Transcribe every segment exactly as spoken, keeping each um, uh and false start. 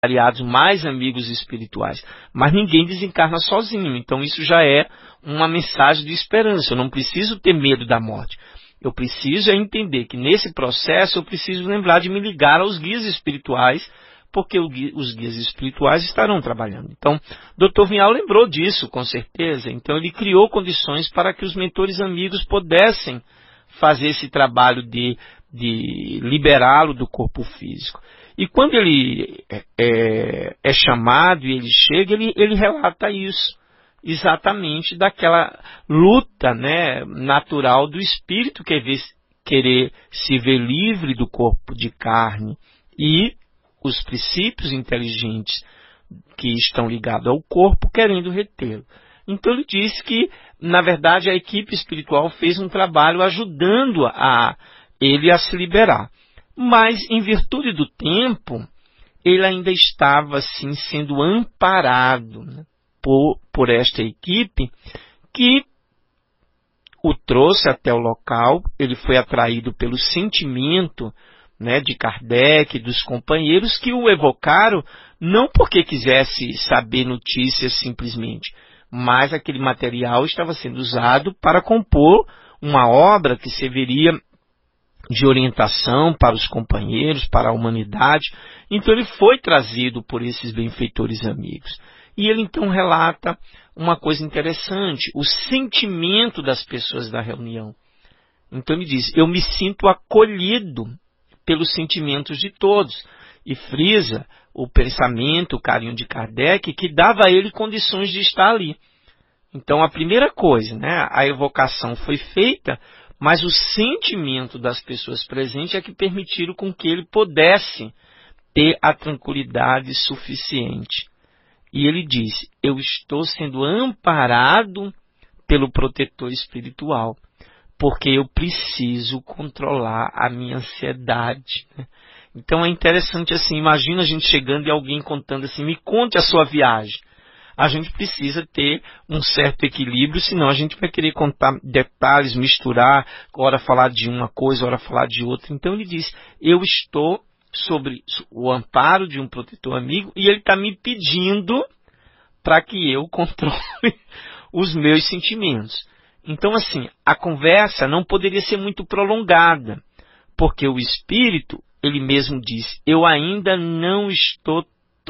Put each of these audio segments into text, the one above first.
aliados, mais amigos espirituais. Mas ninguém desencarna sozinho. Então isso já é uma mensagem de esperança. Eu não preciso ter medo da morte. Eu preciso é entender que nesse processo eu preciso lembrar de me ligar aos guias espirituais, porque os guias espirituais estarão trabalhando. Então, doutor Vinhal lembrou disso, com certeza. Então, ele criou condições para que os mentores amigos pudessem fazer esse trabalho de, de liberá-lo do corpo físico. E quando ele é, é chamado e ele chega, ele, ele relata isso, exatamente daquela luta, né, natural do espírito, que é ver, querer se ver livre do corpo de carne, e os princípios inteligentes que estão ligados ao corpo querendo retê-lo. Então ele disse que, na verdade, a equipe espiritual fez um trabalho ajudando a ele a se liberar. Mas, em virtude do tempo, ele ainda estava assim, sendo amparado, né, por, por esta equipe, que o trouxe até o local. Ele foi atraído pelo sentimento, né, de Kardec, dos companheiros, que o evocaram, não porque quisesse saber notícias simplesmente, mas aquele material estava sendo usado para compor uma obra que serviria de orientação para os companheiros, para a humanidade. Então ele foi trazido por esses benfeitores amigos. E ele então relata uma coisa interessante, o sentimento das pessoas da reunião. Então ele diz: eu me sinto acolhido pelos sentimentos de todos. E frisa o pensamento, o carinho de Kardec, que dava a ele condições de estar ali. Então a primeira coisa, né, a evocação foi feita, mas o sentimento das pessoas presentes é que permitiram com que ele pudesse ter a tranquilidade suficiente. E ele disse: eu estou sendo amparado pelo protetor espiritual, porque eu preciso controlar a minha ansiedade. Então é interessante assim, imagina a gente chegando e alguém contando assim: me conte a sua viagem. A gente precisa ter um certo equilíbrio, senão a gente vai querer contar detalhes, misturar, ora falar de uma coisa, ora falar de outra. Então ele diz: eu estou sobre o amparo de um protetor amigo e ele está me pedindo para que eu controle os meus sentimentos. Então assim, a conversa não poderia ser muito prolongada, porque o espírito, ele mesmo diz: eu ainda não estou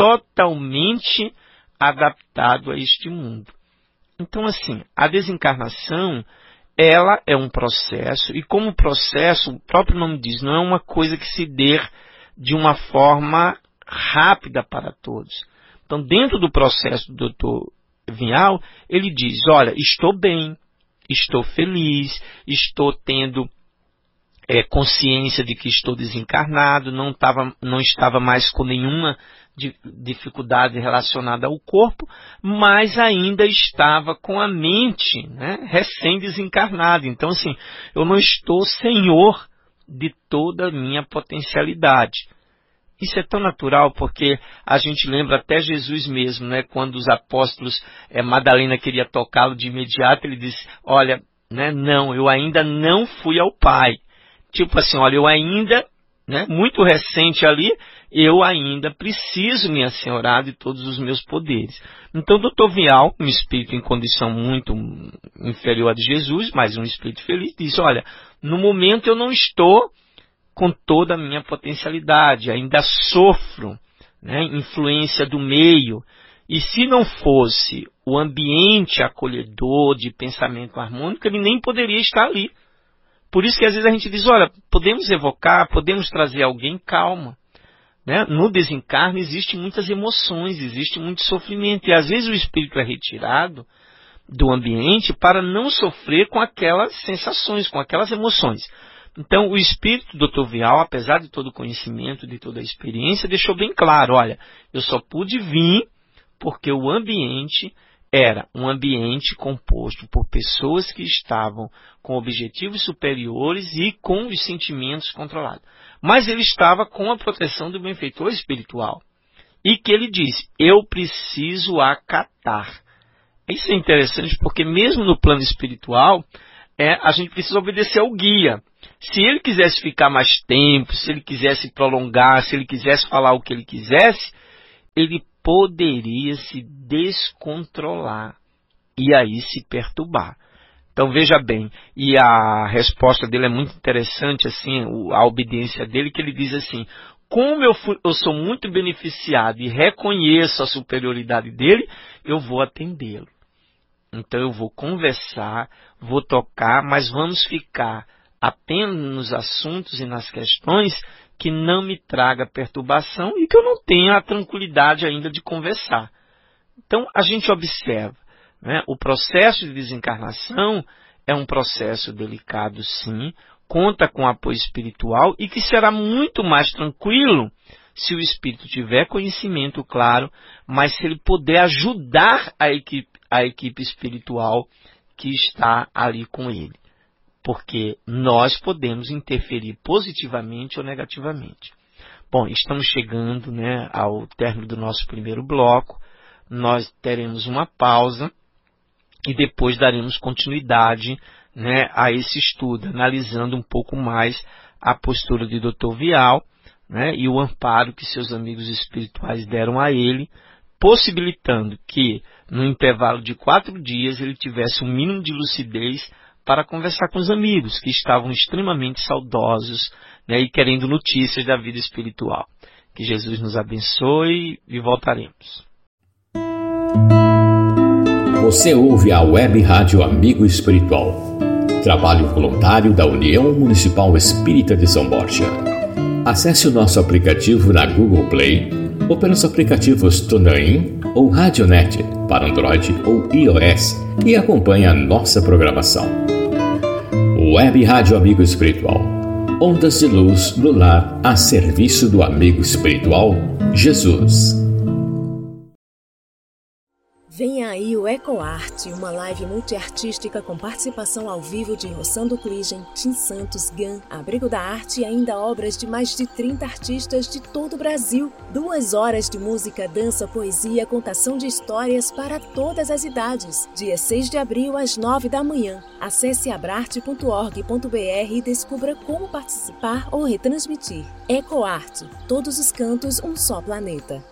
totalmente adaptado a este mundo. Então assim, a desencarnação, ela é um processo, e como processo, o próprio nome diz, não é uma coisa que se dê de uma forma rápida para todos. Então, dentro do processo do doutor Vinhal, ele diz: olha, estou bem, estou feliz, estou tendo é, consciência de que estou desencarnado, não, tava, não estava mais com nenhuma dificuldade relacionada ao corpo, mas ainda estava com a mente, né, recém-desencarnada. Então, assim, eu não estou senhor de toda a minha potencialidade. Isso é tão natural, porque a gente lembra até Jesus mesmo, né, quando os apóstolos, é, Madalena queria tocá-lo de imediato, ele disse: olha, né, não, eu ainda não fui ao Pai. Tipo assim, olha, eu ainda, né, muito recente ali, eu ainda preciso me assenhorar de todos os meus poderes. Então, o doutor Vinhal, um espírito em condição muito inferior a de Jesus, mas um espírito feliz, diz: olha, no momento eu não estou com toda a minha potencialidade, ainda sofro, né, influência do meio, e se não fosse o ambiente acolhedor de pensamento harmônico, ele nem poderia estar ali. Por isso que às vezes a gente diz: olha, podemos evocar, podemos trazer alguém, calma. Né? No desencarne existem muitas emoções, existe muito sofrimento, e às vezes o espírito é retirado do ambiente para não sofrer com aquelas sensações, com aquelas emoções. Então o espírito do doutor Vinhal, apesar de todo o conhecimento, de toda a experiência, deixou bem claro: olha, eu só pude vir porque o ambiente era um ambiente composto por pessoas que estavam com objetivos superiores e com os sentimentos controlados. Mas ele estava com a proteção do benfeitor espiritual. E que ele diz: eu preciso acatar. Isso é interessante, porque mesmo no plano espiritual, é, a gente precisa obedecer ao guia. Se ele quisesse ficar mais tempo, se ele quisesse prolongar, se ele quisesse falar o que ele quisesse, ele poderia se descontrolar e aí se perturbar. Então veja bem, e a resposta dele é muito interessante, assim, a obediência dele, que ele diz assim: como eu, fui, eu sou muito beneficiado e reconheço a superioridade dele, eu vou atendê-lo. Então eu vou conversar, vou tocar, mas vamos ficar apenas nos assuntos e nas questões que não me traga perturbação e que eu não tenha a tranquilidade ainda de conversar. Então a gente observa, né, o processo de desencarnação é um processo delicado, sim, conta com apoio espiritual e que será muito mais tranquilo se o espírito tiver conhecimento, claro, mas se ele puder ajudar a equipe, a equipe espiritual que está ali com ele. Porque nós podemos interferir positivamente ou negativamente. Bom, estamos chegando, né, ao término do nosso primeiro bloco. Nós teremos uma pausa e depois daremos continuidade, né, a esse estudo, analisando um pouco mais a postura de doutor Vial, né, e o amparo que seus amigos espirituais deram a ele, possibilitando que, no intervalo de quatro dias, ele tivesse um mínimo de lucidez para conversar com os amigos, que estavam extremamente saudosos, né, e querendo notícias da vida espiritual. Que Jesus nos abençoe e voltaremos. Você ouve a Web Rádio Amigo Espiritual, trabalho voluntário da União Municipal Espírita de São Borja. Acesse o nosso aplicativo na Google Play ou pelos aplicativos TuneIn ou Radionet para Android ou iOS e acompanhe a nossa programação. Web Rádio Amigo Espiritual, ondas de luz no lar a serviço do amigo espiritual Jesus. Vem aí o EcoArte, uma live multiartística com participação ao vivo de Rossando Cligem, Tim Santos, Gan, Abrigo da Arte e ainda obras de mais de trinta artistas de todo o Brasil. Duas horas de música, dança, poesia, contação de histórias para todas as idades. Dia seis de abril, às nove da manhã. Acesse abrarte ponto org ponto br e descubra como participar ou retransmitir. EcoArte, todos os cantos, um só planeta.